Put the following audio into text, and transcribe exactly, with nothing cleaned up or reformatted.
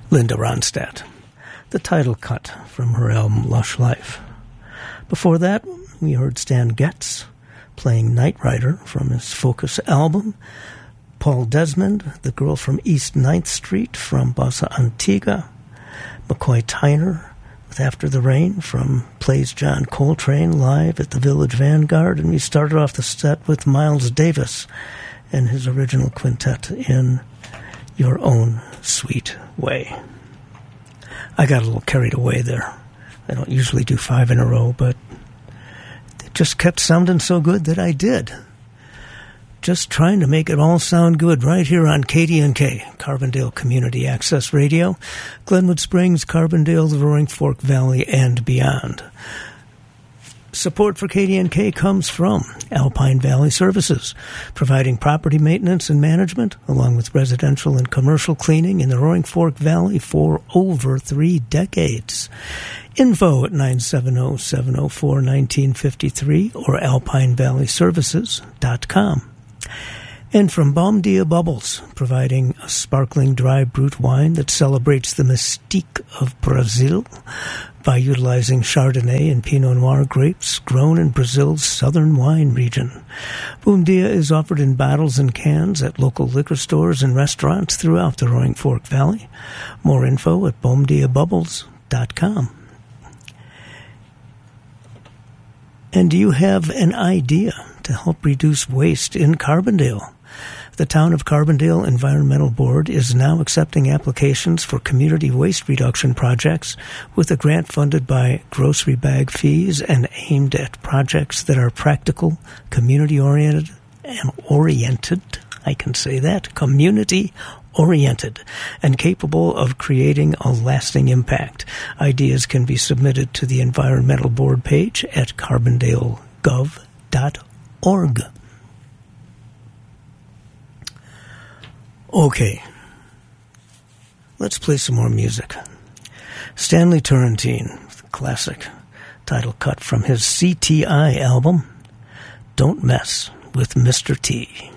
Linda Ronstadt, the title cut from her album Lush Life. Before that, we heard Stan Getz playing Night Rider from his Focus album, Paul Desmond, The Girl from East ninth Street from Bossa Antigua, McCoy Tyner with After the Rain from Plays John Coltrane live at the Village Vanguard, and we started off the set with Miles Davis and his original quintet in Your Own Sweet Way. I got a little carried away there. I don't usually do five in a row, but it just kept sounding so good that I did. Just trying to make it all sound good right here on K D N K, Carbondale Community Access Radio, Glenwood Springs, Carbondale, the Roaring Fork Valley, and beyond. Support for K D N K comes from Alpine Valley Services, providing property maintenance and management, along with residential and commercial cleaning in the Roaring Fork Valley for over three decades. Info at nine seven zero, seven zero four, one nine five three or alpine valley services dot com. And from Bomdia Bubbles, providing a sparkling dry brut wine that celebrates the mystique of Brazil by utilizing Chardonnay and Pinot Noir grapes grown in Brazil's southern wine region. Bomdia is offered in bottles and cans at local liquor stores and restaurants throughout the Roaring Fork Valley. More info at bomdia bubbles dot com. And do you have an idea to help reduce waste in Carbondale? The Town of Carbondale Environmental Board is now accepting applications for community waste reduction projects with a grant funded by grocery bag fees and aimed at projects that are practical, community-oriented, and oriented, I can say that, community-oriented, and capable of creating a lasting impact. Ideas can be submitted to the Environmental Board page at carbondale gov dot org. Okay, let's play some more music. Stanley Turrentine, with a classic title cut from his C T I album, Don't Mess with Mister T.